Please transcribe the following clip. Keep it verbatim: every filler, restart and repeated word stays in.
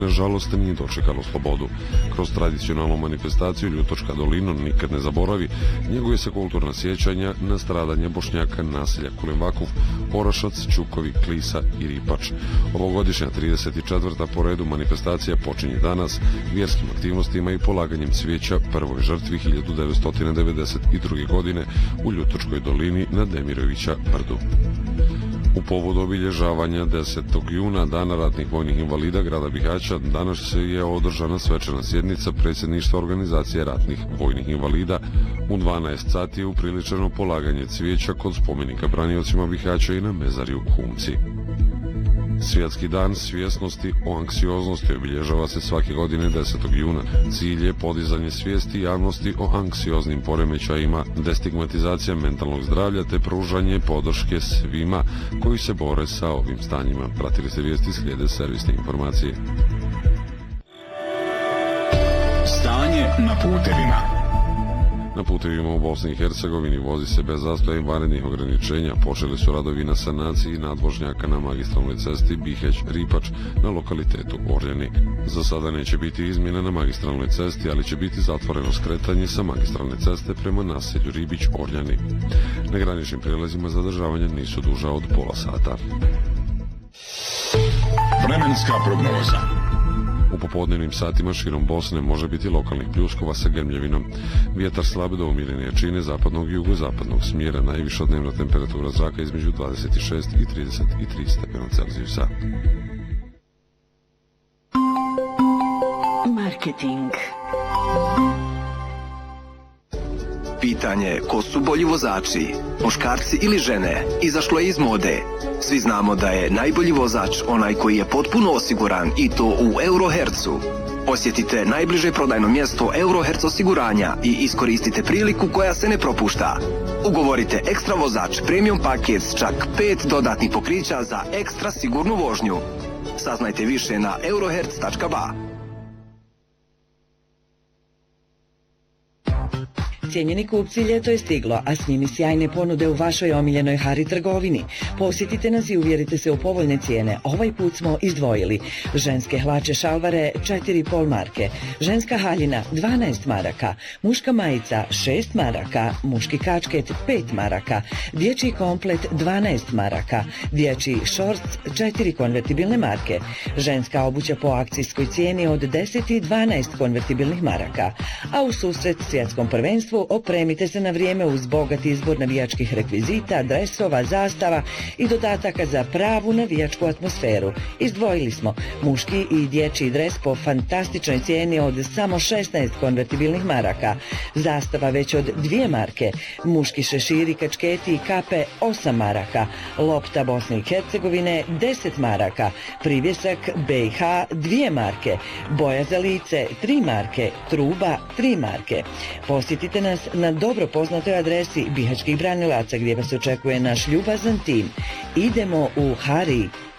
Nažalost, nije dočekalo slobodu. Kroz tradicionalnu manifestaciju Ljutočka dolina nikad ne zaboravi, njeguje se kulturna sjećanja na stradanje Bošnjaka naselja Kulim-Vakuf, Orašac, Čukovi, Klisa i Ripač. Ovogodišnja trideset četvrta po redu manifestacija počinje danas vjerskim aktivnostima i polaganjem cvijeća prvoj žrtvi hiljadu devetsto devedeset druge. godine u Ljutočkoj dolini na Demirovića brdu. U povodu obilježavanja desetog juna, Dana ratnih vojnih invalida grada Bihaća, danas je održana svečana sjednica predsjedništva organizacije ratnih vojnih invalida. U dvanaest sati je upriličeno polaganje cvijeća kod spomenika braniocima Bihaća i na mezarju Humci. Svjetski dan svjesnosti o anksioznosti obilježava se svake godine desetog juna. Cilj je podizanje svijesti javnosti o anksioznim poremećajima, destigmatizacija mentalnog zdravlja te pružanje podrške svima koji se bore sa ovim stanjima. Pratili ste vijesti, slijede servisne informacije. Stanje na putevima. Na putevima u Bosni i Hercegovini vozi se bez zastoja i vanrednih ograničenja. Počeli su radovi na sanaciji nadvožnjaka na magistralnoj cesti Bihać-Ripač na lokalitetu Orljanik. Za sada neće biti izmjena na magistralnoj cesti, ali će biti zatvoreno skretanje sa magistralne ceste prema naselju Ribić-Orljani. Na graničnim prijelazima zadržavanja nisu duža od pola sata. Vremenska prognoza. U popodnevnim satima širom Bosne može biti lokalnih pljuskova sa grmljevinom. Vjetar slab do umirene jačine zapadnog i jugozapadnog smjera, najviša dnevna temperatura zraka između dvadeset šest i trideset tri stepena Celzijusa. Marketing. Pitanje ko su bolji vozači, muškarci ili žene, izašlo je iz mode. Svi znamo da je najbolji vozač onaj koji je potpuno osiguran i to u Eurohercu. Posjetite najbliže prodajno mjesto Euroherc osiguranja i iskoristite priliku koja se ne propušta. Ugovorite ekstra vozač premium paket s čak pet dodatnih pokrića za ekstra sigurnu vožnju. Saznajte više na euroherc tačka ba. Cijenjeni kupci, ljeto je stiglo, a s njimi sjajne ponude u vašoj omiljenoj Hari trgovini. Posjetite nas i uvjerite se u povoljne cijene. Ovaj put smo izdvojili ženske hlače šalvare četiri i pol marke, ženska haljina dvanaest maraka, muška majica šest maraka, muški kačket pet maraka, dječji komplet dvanaest maraka, dječji šorc četiri konvertibilne marke, ženska obuća po akcijskoj cijeni od deset i dvanaest konvertibilnih maraka, a u susret svjetskom prvenstvu opremite se na vrijeme uz bogat izbor navijačkih rekvizita, dresova, zastava i dodataka za pravu navijačku atmosferu. Izdvojili smo muški i dječji dres po fantastičnoj cijeni od samo šesnaest konvertibilnih maraka, zastava već od dvije marke, muški šeširi, kačketi i kape osam maraka, lopta Bosne i Hercegovine deset maraka, privjesak B i H dvije marke, boja za lice tri marke, truba tri marke. Posjetite nas na dobro poznatoj adresi Bihaćkih branilaca gdje vas očekuje naš ljubazan tim. Idemo u Hari.